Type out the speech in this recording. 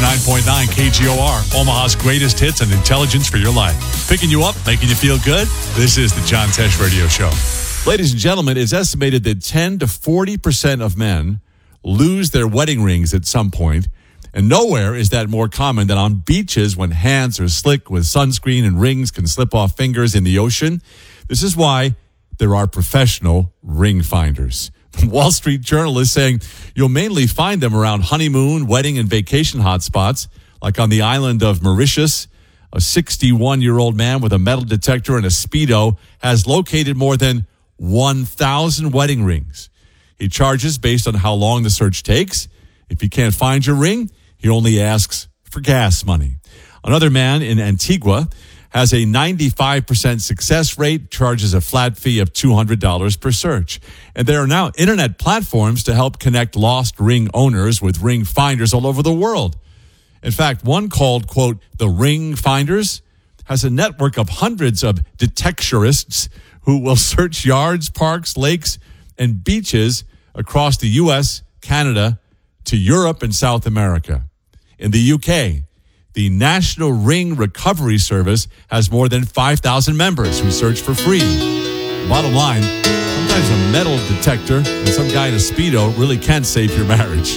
89.9 KGOR, Omaha's greatest hits and intelligence for your life. Picking you up, making you feel good. This is the John Tesh Radio Show. Ladies and gentlemen, it's estimated that 10 to 40% of men lose their wedding rings at some point. And nowhere is that more common than on beaches when hands are slick with sunscreen and rings can slip off fingers in the ocean. This is why there are professional ring finders. The Wall Street Journal is saying you'll mainly find them around honeymoon, wedding, and vacation hotspots, like on the island of Mauritius. A 61-year-old man with a metal detector and a Speedo has located more than 1,000 wedding rings. He charges based on how long the search takes. If you can't find your ring, he only asks for gas money. Another man in Antigua has a 95% success rate, charges a flat fee of $200 per search. And there are now internet platforms to help connect lost ring owners with ring finders all over the world. In fact, one called, quote, the Ring Finders, has a network of hundreds of detectorists who will search yards, parks, lakes, and beaches across the U.S., Canada, to Europe and South America. In the UK, the National Ring Recovery Service has more than 5,000 members who search for free. Bottom line, sometimes a metal detector and some guy in a Speedo really can save your marriage.